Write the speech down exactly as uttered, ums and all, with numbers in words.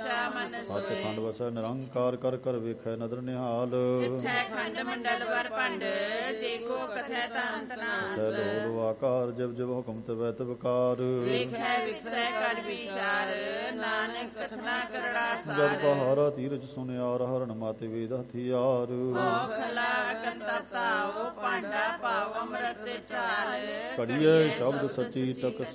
ਸੱਚਾ ਮਨ ਸੱਚ ਸੋਏ। ਖੰਡ ਵਸੈ ਨਿਰੰਕਾਰ ਕਰ ਕਰ ਵੇਖੈ ਨਦਰ ਨਿਹਾਲ ਜਿਥੈ ਖੰਡ ਮੰਡਲ ਵਰ ਭੰਡ ਜੇ ਕੋ ਕਥੈ ਤਾਂ ਅੰਤ ਨਾ ਤੈ ਅੰਤ। ਲੋ ਲੋ ਆਕਾਰ ਜਬ ਜਬ ਹੁਕਮ ਤਵੈ ਤਵਕਾਰ ਵੇਖੈ ਵਿਸੈ ਕਰ ਵਿਚਾਰ ਨਾਨਕ ਕਥਨਾ ਕਰੜਾ ਜਬ ਸਾਰ। ਪਹਾਰਾ ਤੀਰਜ ਸੁਨਿਆਰ ਹਰਨ ਮਾਤੇ ਵੇਦ ਹਥਿਆਰ ਔਖਲਾ ਕੰਤਰਤਾ ਉਹ ਪਾਂਡਾ ਪਾਉ ਅੰਮ੍ਰਿਤ ਚਾਲ। ਘੜੀਏ ਸ਼ਬਦ ਸੱਚੀ ਟਕ